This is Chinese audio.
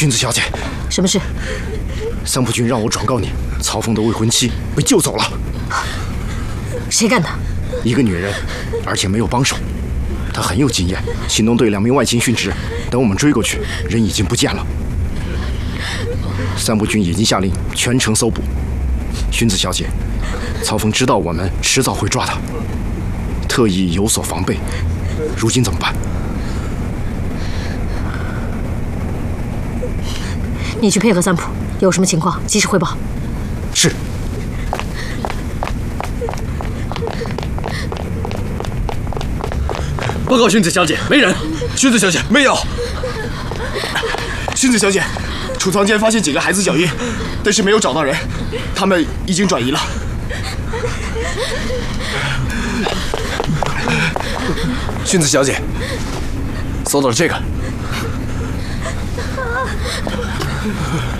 薰子小姐， 什么事？ 桑普君让我转告你，曹峰的未婚妻被救走了。 谁干的？ 一个女人，而且没有帮手。她很有经验，行动队2名外勤殉职。等我们追过去，人已经不见了。三部军已经下令全城搜捕。薰子小姐，曹峰知道我们迟早会抓他，特意有所防备。如今怎么办？ 你去配合三浦，有什么情况及时汇报。 是。 报告薰子小姐，没人。薰子小姐，没有。 薰子小姐，储藏间发现几个孩子脚印，但是没有找到人，他们已经转移了。 薰子小姐，搜到了这个。